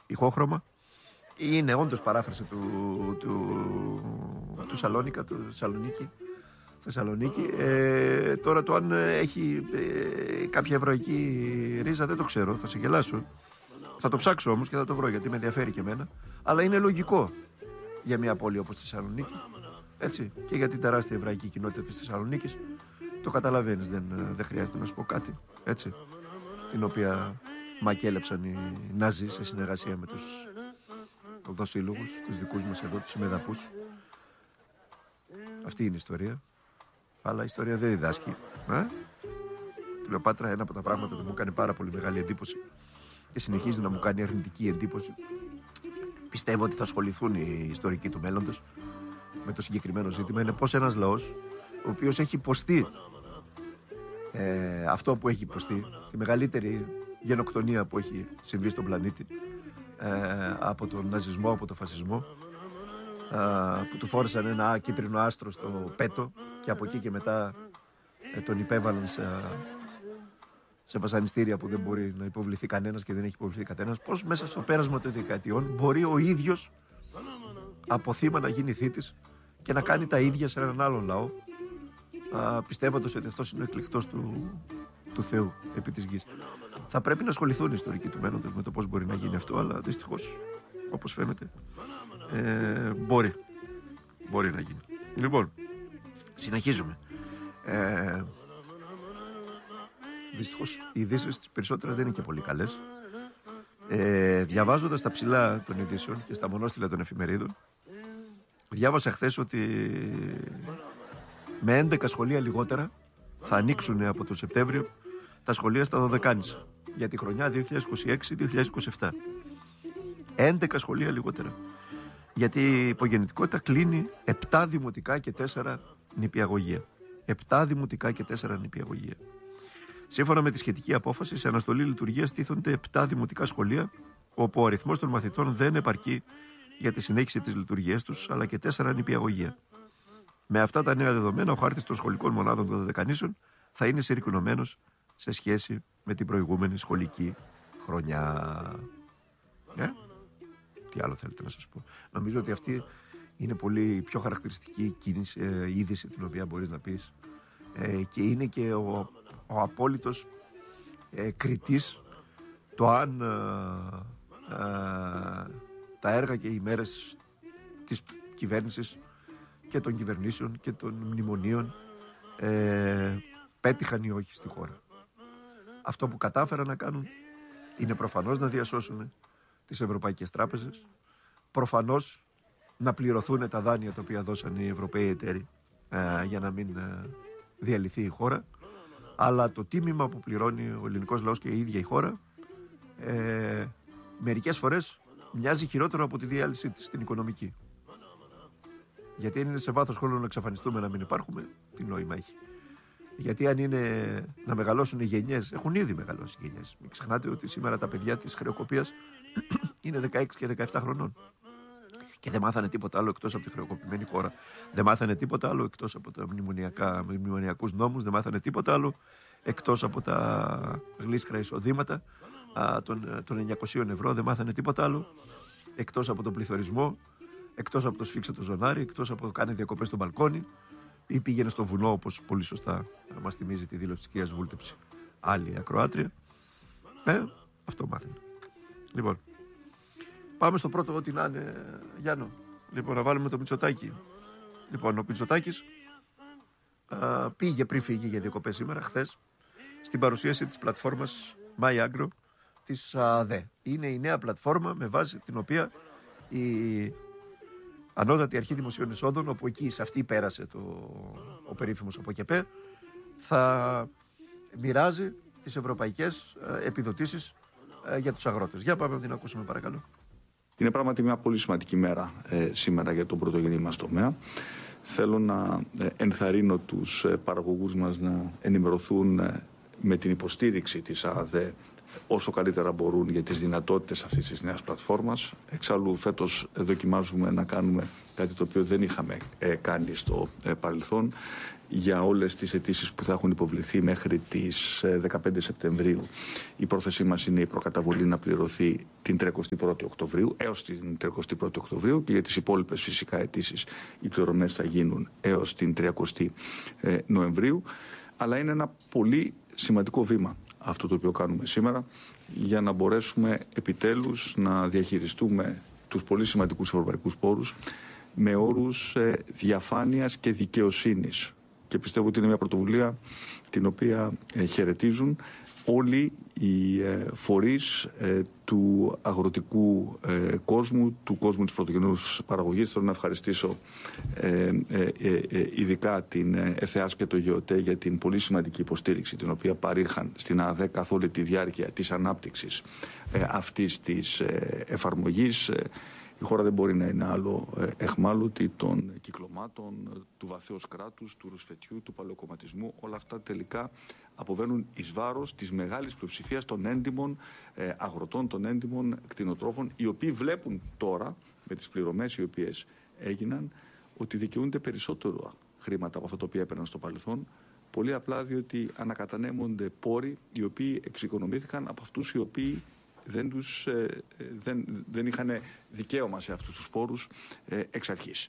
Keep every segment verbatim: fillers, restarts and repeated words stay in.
ηχόχρωμα. Είναι όντως παράφραση του, του, του Σαλόνικα, του Σαλονίκη. Θεσσαλονίκη. Ε, τώρα το αν έχει ε, κάποια εβραϊκή ρίζα δεν το ξέρω, θα σε γελάσω. Θα το ψάξω όμως και θα το βρω γιατί με ενδιαφέρει και εμένα. Αλλά είναι λογικό για μια πόλη όπως τη Θεσσαλονίκη. Έτσι, και για την τεράστια εβραϊκή κοινότητα της Θεσσαλονίκης. Το καταλαβαίνεις, δεν, δεν χρειάζεται να σου πω κάτι. Έτσι, την οποία μακέλεψαν οι Ναζί σε συνεργασία με τους οδοσύλλογους, τους δικούς μας εδώ, τους συμμεδαπούς. Αυτή είναι η ιστορία. Αλλά η ιστορία δεν διδάσκει. Ε? Κλεοπάτρα, ένα από τα πράγματα που μου έκανε πάρα πολύ μεγάλη εντύπωση και συνεχίζει να μου κάνει αρνητική εντύπωση. Πιστεύω ότι θα ασχοληθούν οι ιστορικοί του μέλλοντος με το συγκεκριμένο ζήτημα. Είναι πως ένας λαός, ο οποίος έχει υποστεί ε, αυτό που έχει υποστεί, τη μεγαλύτερη γενοκτονία που έχει συμβεί στον πλανήτη, ε, από τον ναζισμό, από τον φασισμό, ε, που του φόρεσαν ένα κίτρινο άστρο στο πέτο και από εκεί και μετά ε, τον υπέβαλαν σε, σε βασανιστήρια που δεν μπορεί να υποβληθεί κανένας και δεν έχει υποβληθεί κανένας. Πώς μέσα στο πέρασμα των δεκαετιών μπορεί ο ίδιος από θύμα να γίνει θήτης και να κάνει τα ίδια σε έναν άλλον λαό, πιστεύοντας ότι αυτός είναι ο εκλεκτός του, του Θεού επί της γης. Θα πρέπει να ασχοληθούν οι ιστορικοί του μέλλοντος με το πώς μπορεί να γίνει αυτό, αλλά δυστυχώς, όπως φαίνεται, ε, μπορεί. Μπορεί να γίνει. Λοιπόν, συνεχίζουμε. Ε, δυστυχώς οι ειδήσεις τις περισσότερες δεν είναι και πολύ καλές. Ε, διαβάζοντας τα ψηλά των ειδήσεων και στα μονόστιλα των εφημερίδων, διάβασα χθες ότι με έντεκα σχολεία λιγότερα θα ανοίξουν από τον Σεπτέμβριο τα σχολεία στα Δωδεκάνησα για τη χρονιά δύο χιλιάδες είκοσι έξι δύο χιλιάδες είκοσι επτά. έντεκα σχολεία λιγότερα. Γιατί η υπογεννητικότητα κλείνει επτά δημοτικά και τέσσερα νηπιαγωγεία. επτά δημοτικά και τέσσερα νηπιαγωγεία. Σύμφωνα με τη σχετική απόφαση, σε αναστολή λειτουργίας τίθονται επτά δημοτικά σχολεία, όπου ο αριθμός των μαθητών δεν επαρκεί για τη συνέχιση της λειτουργίας τους, αλλά και τέσσερα νηπιαγωγεία. Με αυτά τα νέα δεδομένα, ο χάρτης των σχολικών μονάδων των Δωδεκανήσων θα είναι συρρικνωμένος σε σχέση με την προηγούμενη σχολική χρονιά. Ε? Τι άλλο θέλετε να σας πω? Νομίζω ότι αυτή είναι πολύ πιο χαρακτηριστική κίνηση, ε, είδηση την οποία μπορείς να πεις, ε, και είναι και ο, ο απόλυτος ε, κριτής το αν ε, ε, τα έργα και οι μέρες της κυβέρνησης και των κυβερνήσεων και των μνημονίων ε, πέτυχαν ή όχι στη χώρα. Αυτό που κατάφεραν να κάνουν είναι προφανώς να διασώσουν τις ευρωπαϊκές τράπεζες, προφανώς να πληρωθούν τα δάνεια τα οποία δώσαν οι Ευρωπαίοι εταίροι ε, για να μην ε, διαλυθεί η χώρα, αλλά το τίμημα που πληρώνει ο ελληνικός λαός και η ίδια η χώρα ε, μερικές φορές μοιάζει χειρότερο από τη διάλυσή της, την οικονομική. Γιατί αν είναι σε βάθος χρόνου να εξαφανιστούμε, να μην υπάρχουμε, τι νόημα έχει? Γιατί αν είναι να μεγαλώσουν οι γενιές, έχουν ήδη μεγαλώσει οι γενιές. Μην ξεχνάτε ότι σήμερα τα παιδιά της χρεοκοπίας είναι δεκαέξι και δεκαεπτά χρονών. Και δεν μάθανε τίποτα άλλο εκτός από τη χρεοκοπημένη χώρα. Δεν μάθανε τίποτα άλλο εκτός από τα μνημονιακούς νόμους. Δεν μάθανε τίποτα άλλο εκτός από τα γλίστρα εισοδήματα α, των, των εννιακοσίων ευρώ. Δεν μάθανε τίποτα άλλο εκτός από τον πληθωρισμό, εκτός από το σφίξε το ζωνάρι, εκτός από το κάνει διακοπές στο μπαλκόνι ή πήγαινε στο βουνό, όπως πολύ σωστά μας θυμίζει τη δήλωση της κυρίας Βούλτεψη, άλλη ακροάτρια. Ε, αυτό μάθανε. Λοιπόν, πάμε στο πρώτο, ό,τι να είναι, Γιάννο. Λοιπόν, να βάλουμε το Μητσοτάκη. Λοιπόν, ο Μητσοτάκης α, πήγε πριν φύγει για διακοπές σήμερα, χθες, στην παρουσίαση της πλατφόρμας MyAgro της ΑΔΕ. Είναι η νέα πλατφόρμα με βάση την οποία η Ανώτατη Αρχή Δημοσίων Εσόδων, όπου εκεί σε αυτή πέρασε το, ο περίφημος ΑΠΟΚΕΠΕ, θα μοιράζει τις ευρωπαϊκές επιδοτήσεις για τους αγρότες. Για πάμε να την ακούσουμε, παρακαλώ. Είναι πράγματι μια πολύ σημαντική μέρα ε, σήμερα για τον πρωτογενή μας τομέα. Θέλω να ε, ενθαρρύνω τους ε, παραγωγούς μας να ενημερωθούν ε, με την υποστήριξη της ΑΔΕ όσο καλύτερα μπορούν για τις δυνατότητες αυτής της νέας πλατφόρμας. Εξάλλου φέτος δοκιμάζουμε να κάνουμε κάτι το οποίο δεν είχαμε ε, κάνει στο ε, παρελθόν. για όλες τις αιτήσεις που θα έχουν υποβληθεί μέχρι τις δεκαπέντε Σεπτεμβρίου. Η πρόθεσή μας είναι η προκαταβολή να πληρωθεί την τριακοστή πρώτη Οκτωβρίου, έως την τριακοστή πρώτη Οκτωβρίου, και για τις υπόλοιπες φυσικά αιτήσεις οι πληρωμές θα γίνουν έως την τριακοστή Νοεμβρίου. Αλλά είναι ένα πολύ σημαντικό βήμα αυτό το οποίο κάνουμε σήμερα, για να μπορέσουμε επιτέλους να διαχειριστούμε τους πολύ σημαντικούς ευρωπαϊκούς πόρους με όρους διαφάνειας και δικαιοσύνης. Και πιστεύω ότι είναι μια πρωτοβουλία την οποία χαιρετίζουν όλοι οι φορείς του αγροτικού κόσμου, του κόσμου της πρωτογενούς παραγωγής. Θέλω να ευχαριστήσω ειδικά την ΕΘΕΑΣ και το ΓΕΟΤΕ για την πολύ σημαντική υποστήριξη την οποία παρήχαν στην ΑΔΕ καθ' όλη τη διάρκεια της ανάπτυξης αυτής της εφαρμογής. Η χώρα δεν μπορεί να είναι άλλο εχμάλωτη των κυκλωμάτων, του βαθέως κράτους, του ρουσφετιού, του παλαιοκομματισμού. Όλα αυτά τελικά αποβαίνουν εις βάρος της μεγάλης πλειοψηφίας των έντιμων αγροτών, των έντιμων κτηνοτρόφων, οι οποίοι βλέπουν τώρα με τις πληρωμές οι οποίες έγιναν ότι δικαιούνται περισσότερο χρήματα από αυτά τα οποία έπαιρναν στο παρελθόν, πολύ απλά διότι ανακατανέμονται πόροι οι οποίοι εξοικονομήθηκαν από αυτούς οι οποίοι δεν, τους, ε, δεν, δεν είχαν δικαίωμα σε αυτούς τους πόρους ε, εξ αρχής.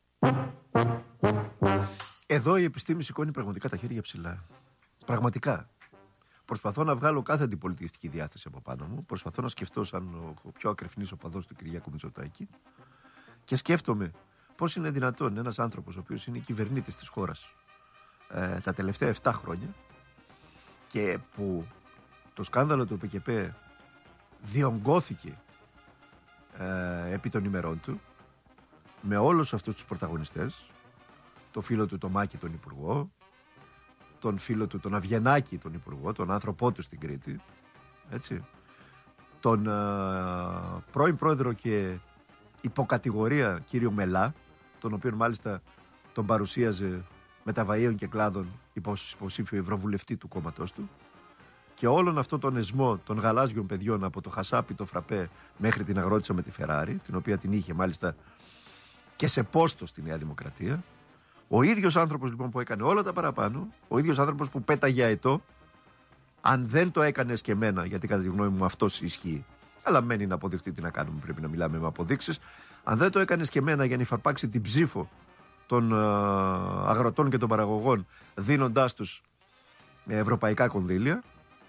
Εδώ η επιστήμη σηκώνει πραγματικά τα χέρια ψηλά. Πραγματικά. Προσπαθώ να βγάλω κάθε αντιπολιτιστική διάθεση από πάνω μου. Προσπαθώ να σκεφτώ σαν ο πιο ακρεφνής οπαδός του Κυριάκου Μητσοτάκη. Και σκέφτομαι πώς είναι δυνατόν ένας άνθρωπος ο οποίος είναι κυβερνήτης της χώρας ε, τα τελευταία επτά χρόνια και που το σκάνδαλο του ΠΚΠ διονγκώθηκε ε, επί των ημερών του με όλους αυτούς τους πρωταγωνιστές, το φίλο του τον Μάκη τον Υπουργό, τον φίλο του τον Αβγενάκη τον Υπουργό, τον άνθρωπό του στην Κρήτη, έτσι, τον ε, πρώην πρόεδρο και υποκατηγορία κύριο Μελά, τον οποίο μάλιστα τον παρουσίαζε μεταβαΐων και κλάδων υποψήφιο ευρωβουλευτή του κόμματός του, και όλον αυτό τον εσμό των γαλάζιων παιδιών από το Χασάπι, το Φραπέ μέχρι την αγρότησα με τη Φεράρι, την οποία την είχε μάλιστα και σε πόστο στη Νέα Δημοκρατία. Ο ίδιος άνθρωπος λοιπόν που έκανε όλα τα παραπάνω, ο ίδιος άνθρωπος που πέταγε αετό, αν δεν το έκανε εσκεμμένα, γιατί κατά τη γνώμη μου αυτός ισχύει, αλλά μένει να αποδειχτεί, τι να κάνουμε, πρέπει να μιλάμε με αποδείξεις, αν δεν το έκανε εσκεμμένα για να υφαρπάξει την ψήφο των αγροτών και των παραγωγών, δίνοντάς τους ευρωπαϊκά κονδύλια,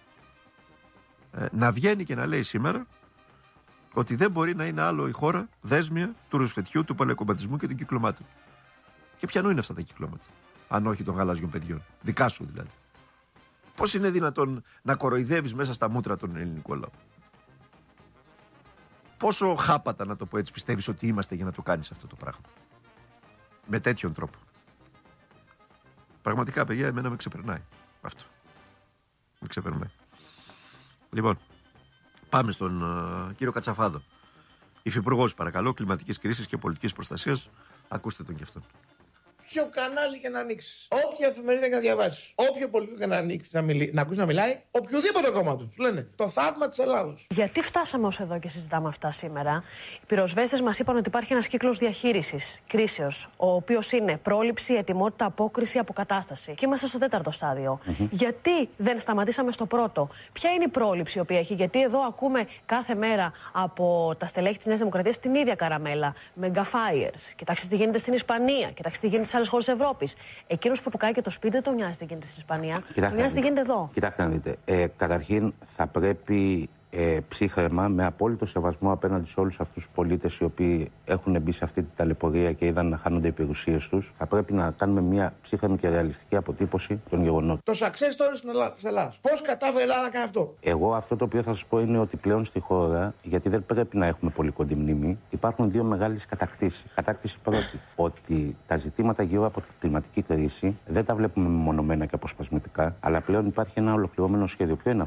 να βγαίνει και να λέει σήμερα ότι δεν μπορεί να είναι άλλο η χώρα δέσμια του ρουσφετιού, του παλαιοκομματισμού και των κυκλωμάτων. Και ποιανού είναι αυτά τα κυκλώματα, αν όχι των γαλάζιων παιδιών, δικά σου δηλαδή? Πώς είναι δυνατόν να κοροϊδεύεις μέσα στα μούτρα τον ελληνικό λαό? Πόσο χάπατα, να το πω έτσι, πιστεύεις ότι είμαστε για να το κάνεις αυτό το πράγμα με τέτοιον τρόπο? Πραγματικά, παιδιά, εμένα με ξεπερνάει αυτό. Με ξεπερνάει. Λοιπόν, πάμε στον uh, κύριο Κατσαφάδο, υφυπουργός, παρακαλώ, κλιματικής κρίσης και πολιτικής προστασίας. Ακούστε τον και αυτόν. Ποιο κανάλι και να ανοίξει, όποια εφημερίδα και να διαβάσει, όποιο πολιτικό και να ανοίξει, να, μιλεί, να ακούσει να μιλάει, οποιοδήποτε κόμμα του. Του λένε το θαύμα της Ελλάδος. Γιατί φτάσαμε ως εδώ και συζητάμε αυτά σήμερα? Οι πυροσβέστες μας είπαν ότι υπάρχει ένας κύκλος διαχείρισης κρίσεως, ο οποίος είναι πρόληψη, ετοιμότητα, απόκριση, αποκατάσταση. Και είμαστε στο τέταρτο στάδιο. Mm-hmm. Γιατί δεν σταματήσαμε στο πρώτο? Ποια είναι η πρόληψη η οποία έχει? Γιατί εδώ ακούμε κάθε μέρα από τα στελέχη της Νέας Δημοκρατίας την ίδια καραμέλα. Megaфires. Κοιτάξτε τι γίνεται στην Ισπανία. Κοιτάξτε τι γίνεται στις άλλες χώρες της Ευρώπης. Εκείνος που του κάει και το σπίτι δεν τον νοιάζει τι γίνεται στην Ισπανία. Τον νοιάζει τι γίνεται εδώ. Κοιτάξτε να δείτε. Ε, καταρχήν θα πρέπει ε, ψύχραιμα, με απόλυτο σεβασμό απέναντι σε όλους αυτούς τους πολίτες οι οποίοι έχουν μπει σε αυτή την ταλαιπωρία και είδαν να χάνονται οι περιουσίες τους, θα πρέπει να κάνουμε μια ψύχρεμη και ρεαλιστική αποτύπωση των γεγονότων. Το success story της Ελλάδας. Πώς κατάφερε η Ελλάδα να κάνει αυτό? Εγώ αυτό το οποίο θα σας πω είναι ότι πλέον στη χώρα, γιατί δεν πρέπει να έχουμε πολύ κοντή μνήμη, υπάρχουν δύο μεγάλες κατακτήσεις. Κατάκτηση πρώτη, ότι τα ζητήματα γύρω από την κλιματική κρίση δεν τα βλέπουμε μεμονωμένα και αποσπασματικά, αλλά πλέον υπάρχει ένα ολοκληρωμένο σχέδιο. Ποιο είναι αυτό?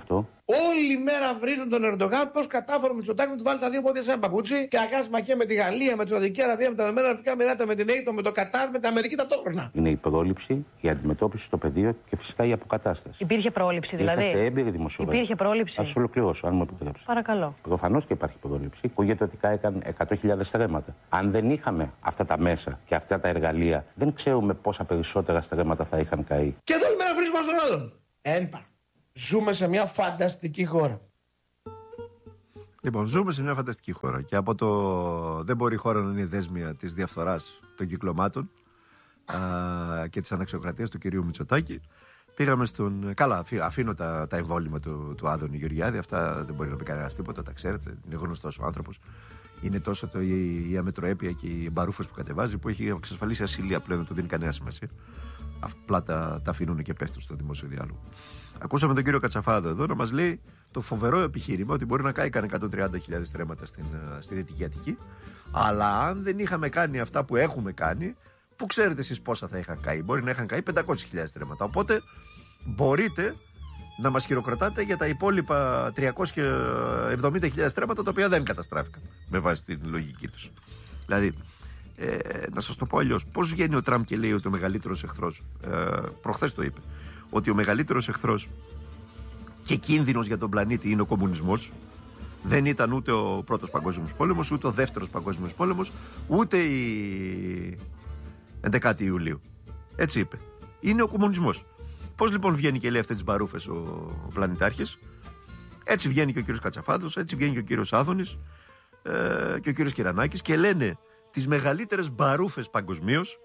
Όλη μέρα βρίζουν τον Ερντογάν πώς κατάφερε ο Μητσοτάκης να του βάλει τα δύο πόδια σε ένα παπούτσι και να κάνει συμμαχία με τη Γαλλία, με τη Σαουδική Αραβία, με τα Ηνωμένα Αραβικά Εμιράτα, με την Αίγυπτο, με το Κατάρ, με την Αμερική ταυτόχρονα. Είναι η πρόληψη, η αντιμετώπιση στο πεδίο και φυσικά η αποκατάσταση. Υπήρχε πρόληψη δηλαδή. Είσαστε έμπειροι δημοσιογράφοι. Υπήρχε πρόληψη. Ας ολοκληρώσω, αν μου επιτρέψετε. Παρακαλώ. Προφανώς και υπάρχει πρόληψη. Ακούγεται ότι κάηκαν εκατό χιλιάδες στρέμματα. Αν δεν είχαμε αυτά τα μέσα και αυτά τα εργαλεία, δεν ξέρουμε πόσα περισσότερα στρέμματα θα είχαν καεί. Και εδώ όλη μέρα βρίσκουμε στον άλλον. Ένπα. Ζούμε σε μια φανταστική χώρα. Λοιπόν, ζούμε σε μια φανταστική χώρα και από το δεν μπορεί η χώρα να είναι δέσμια της διαφθοράς των κυκλωμάτων α, και της αναξιοκρατίας του κυρίου Μητσοτάκη. Πήγαμε στον. Καλά, αφήνω τα, τα εμβόλυμα του, του Άδωνη Γεωργιάδη. Αυτά δεν μπορεί να πει κανένα τίποτα, τα ξέρετε. Είναι γνωστός ο άνθρωπος. Είναι τόσο το, η, η αμετροέπεια και οι μπαρούφες που κατεβάζει που έχει εξασφαλίσει ασυλία πλέον, δεν του δίνει κανένα σημασία. Απλά τα, τα αφήνουν και πέφτουν στο δημόσιο διάλογο. Ακούσαμε τον κύριο Κατσαφάδο εδώ να μας λέει το φοβερό επιχείρημα ότι μπορεί να κάει καν εκατόν τριάντα χιλιάδες στρέμματα στην, στη Δυτική Αττική. Αλλά αν δεν είχαμε κάνει αυτά που έχουμε κάνει, που ξέρετε εσείς πόσα θα είχαν καεί? Μπορεί να είχαν καεί πεντακόσιες χιλιάδες στρέμματα. Οπότε μπορείτε να μας χειροκροτάτε για τα υπόλοιπα τριακόσιες εβδομήντα χιλιάδες στρέμματα τα οποία δεν καταστράφηκαν με βάση την λογική τους. Δηλαδή, ε, να σας το πω αλλιώς, πώς βγαίνει ο Τραμπ και λέει ότι ο μεγαλύτερος εχθρός, ε, προχθές το είπε, ότι ο μεγαλύτερος εχθρός και κίνδυνος για τον πλανήτη είναι ο κομμουνισμός. Δεν ήταν ούτε ο πρώτος παγκόσμιος πόλεμος, ούτε ο δεύτερος παγκόσμιος πόλεμος, ούτε η έντεκα Ιουλίου. Έτσι είπε. Είναι ο κομμουνισμός. Πώς λοιπόν βγαίνει και λέει αυτές τις μπαρούφες ο, ο πλανητάρχης? Έτσι βγαίνει και ο κύριος Κατσαφάδος, έτσι βγαίνει και ο κύριος Άδωνης ε, και ο κύριος Κυρανάκης και λένε τις μεγαλύτερες μπαρούφες παγκοσμίως,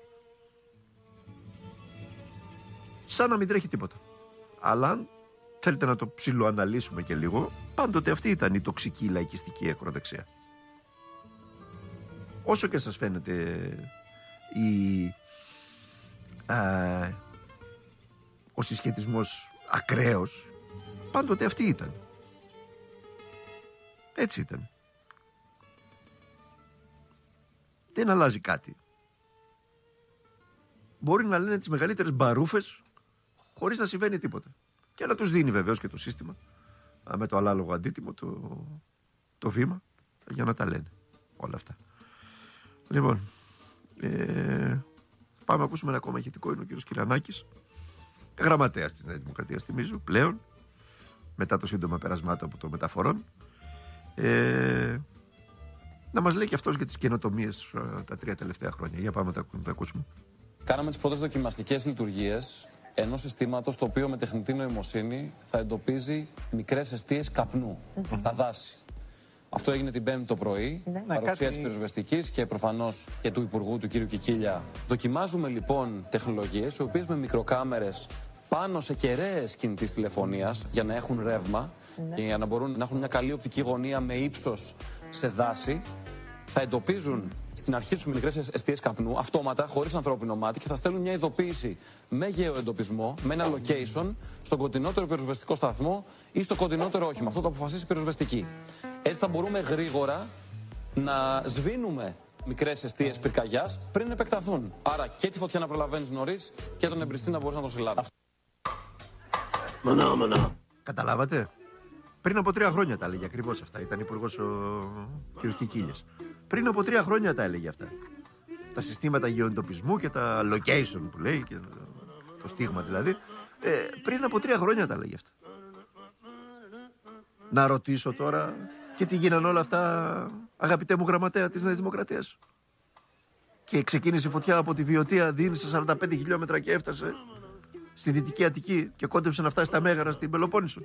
σαν να μην τρέχει τίποτα. Αλλά αν θέλετε να το ψιλοαναλύσουμε και λίγο, πάντοτε αυτή ήταν η τοξική λαϊκιστική ακροδεξιά. Όσο και σας φαίνεται η, α, ο συσχετισμός ακραίος, πάντοτε αυτή ήταν. Έτσι ήταν. Δεν αλλάζει κάτι. Μπορεί να λένε τις μεγαλύτερες μπαρούφες χωρίς να συμβαίνει τίποτα. Και να τους δίνει βεβαίως και το σύστημα με το ανάλογο αντίτιμο το, το βήμα για να τα λένε όλα αυτά. Λοιπόν, ε, πάμε να ακούσουμε ένα ακόμα ηχητικό. Είναι ο κύριος Κυρανάκης, γραμματέας της Νέας Δημοκρατίας, θυμίζω πλέον, μετά το σύντομα περασμά του από το μεταφορών, ε, να μας λέει και αυτός για τις καινοτομίες τα τρία τελευταία χρόνια. Για πάμε να τα ακούσουμε. Κάναμε τις πρώτες δοκιμαστικές λειτουργίες ενός συστήματος το οποίο με τεχνητή νοημοσύνη θα εντοπίζει μικρές εστίες καπνού mm-hmm. στα δάση. Αυτό έγινε την Πέμπτη το πρωί, ναι, παρουσία κάτι... της πυροσβεστικής και προφανώς και του Υπουργού του κ. Κικίλια. Δοκιμάζουμε λοιπόν τεχνολογίες, οι οποίες με μικροκάμερες πάνω σε κεραίες κινητής τηλεφωνίας για να έχουν ρεύμα ναι. και για να μπορούν να έχουν μια καλή οπτική γωνία με ύψος σε δάση, θα εντοπίζουν στην αρχή τους μικρές εστίες καπνού αυτόματα, χωρίς ανθρώπινο μάτι, και θα στέλνουν μια ειδοποίηση με γεωεντοπισμό, με ένα location, στον κοντινότερο πυροσβεστικό σταθμό ή στο κοντινότερο όχημα. Αυτό το αποφασίσει η πυροσβεστική. Έτσι θα μπορούμε γρήγορα να σβήνουμε μικρές εστίες πυρκαγιάς πριν επεκταθούν. Άρα και τη φωτιά να προλαβαίνεις νωρίς και τον εμπριστή να μπορείς να το συλλάβεις. Μανά, μανά. Καταλάβατε? Πριν από τρία χρόνια τα έλεγε ακριβώς αυτά. Ήταν υπουργός ο κ. Κικίλιας. Πριν από τρία χρόνια τα έλεγε αυτά. Τα συστήματα γεωεντοπισμού και τα location που λέει, και το στίγμα δηλαδή. Ε, πριν από τρία χρόνια τα έλεγε αυτά. Να ρωτήσω τώρα, και τι γίνανε όλα αυτά, αγαπητέ μου γραμματέα της Νέας Δημοκρατίας? Και ξεκίνησε η φωτιά από τη Βιωτία, διήνυσε σαράντα πέντε χιλιόμετρα και έφτασε στη Δυτική Αττική και κόντεψε να φτάσει στα Μέγαρα στην Πελοπόννησο.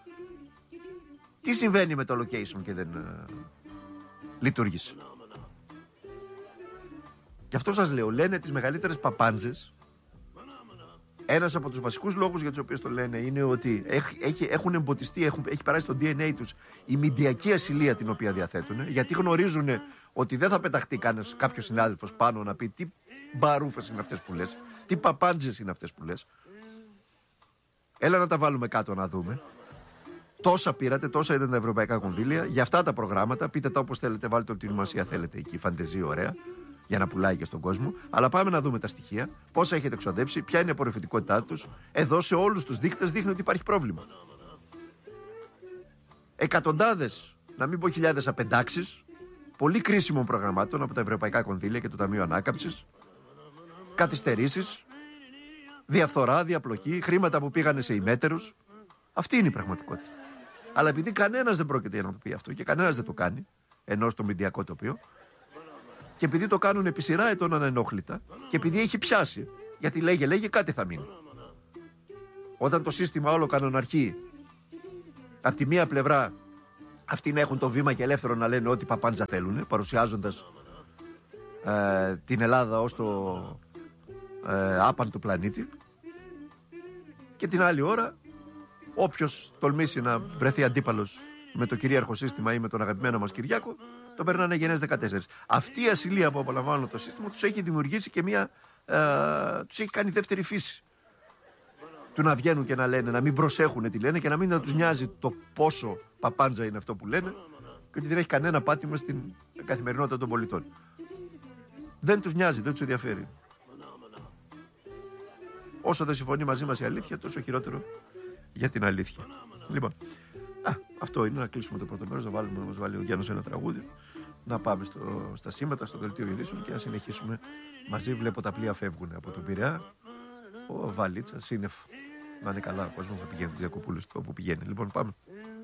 Τι συμβαίνει με το location και δεν uh, λειτουργήσε? Γι' αυτό σας λέω, λένε τις μεγαλύτερες παπάντζες. Ένας από τους βασικούς λόγους για τους οποίους το λένε είναι ότι έχει, έχουν εμποτιστεί, έχουν, έχει περάσει στο ντι εν έι τους η μηντιακή ασυλία την οποία διαθέτουν, γιατί γνωρίζουν ότι δεν θα πεταχτεί κανένας, κάποιος συνάδελφος πάνω να πει τι μπαρούφες είναι αυτές που λες, τι παπάντζες είναι αυτές που λες. Έλα να τα βάλουμε κάτω να δούμε. Τόσα πήρατε, τόσα ήταν τα ευρωπαϊκά κονδύλια για αυτά τα προγράμματα. Πείτε τα όπως θέλετε, βάλτε ό,τι ονομασία θέλετε εκεί, φαντεζή ωραία, για να πουλάει και στον κόσμο. Αλλά πάμε να δούμε τα στοιχεία, πόσα έχετε εξοδέψει, ποια είναι η απορροφητικότητά τους. Εδώ σε όλους τους δείκτες δείχνει ότι υπάρχει πρόβλημα. εκατοντάδες, να μην πω χιλιάδες απεντάξεις πολύ κρίσιμων προγραμμάτων από τα ευρωπαϊκά κονδύλια και το Ταμείο Ανάκαμψης, καθυστερήσεις, διαφθορά, διαπλοκή, χρήματα που πήγανε σε ημέτερους. Αυτή είναι η πραγματικότητα. Αλλά επειδή κανένας δεν πρόκειται να το πει αυτό και κανένας δεν το κάνει, ενώ στο μηντιακό τοπίο, και επειδή το κάνουν επί σειρά ετών ανενόχλητα, και επειδή έχει πιάσει, γιατί λέγε, λέγε κάτι θα μείνει. Όταν το σύστημα όλο κανοναρχεί, από τη μία πλευρά αυτοί να έχουν το βήμα και ελεύθερο να λένε ό,τι παπάντζα θέλουν, παρουσιάζοντας ε, την Ελλάδα ως το ε, άπαν του πλανήτη, και την άλλη ώρα όποιος τολμήσει να βρεθεί αντίπαλος με το κυρίαρχο σύστημα ή με τον αγαπημένο μας Κυριάκο, το περνάνε γενές δεκατέσσερα. Αυτή η ασυλία που απολαμβάνουν το σύστημα τους έχει δημιουργήσει και μια. Ε, τους έχει κάνει δεύτερη φύση. Του να βγαίνουν και να λένε, να μην προσέχουν τι λένε και να μην να τους νοιάζει το πόσο παπάντζα είναι αυτό που λένε και ότι δεν έχει κανένα πάτημα στην καθημερινότητα των πολιτών. Δεν τους νοιάζει, δεν τους ενδιαφέρει. Όσο δεν συμφωνεί μαζί μας η αλήθεια, τόσο χειρότερο για την αλήθεια. Λοιπόν, α, αυτό είναι, να κλείσουμε το πρώτο μέρος, να βάλουμε, να μας βάλει ο Γιάννος ένα τραγούδι, να πάμε στο, στα σήματα, στο δελτίο ειδήσεων και να συνεχίσουμε μαζί. Βλέπω τα πλοία φεύγουν από τον Πειραιά. Ο Βαλίτσα, σύννεφ. Να είναι καλά ο κόσμος να πηγαίνει τις διακοπούλες του όπου πηγαίνει. Λοιπόν, πάμε.